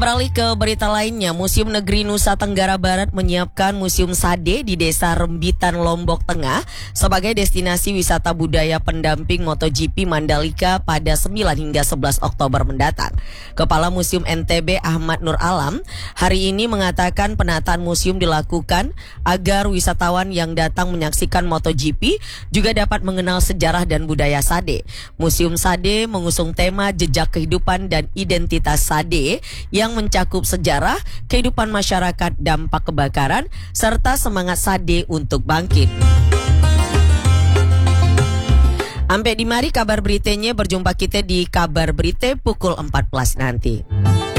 Beralih ke berita lainnya, Museum Negeri Nusa Tenggara Barat menyiapkan Museum Sade di Desa Rembitan, Lombok Tengah sebagai destinasi wisata budaya pendamping MotoGP Mandalika pada 9 hingga 11 Oktober mendatang. Kepala Museum NTB Ahmad Nur Alam hari ini mengatakan penataan museum dilakukan agar wisatawan yang datang menyaksikan MotoGP juga dapat mengenal sejarah dan budaya Sade. Museum Sade mengusung tema jejak kehidupan dan identitas Sade yang mencakup sejarah, kehidupan masyarakat, dampak kebakaran, serta semangat Sade untuk bangkit. Sampai di mari kabar beritanya, berjumpa kita di kabar berita pukul 14 nanti.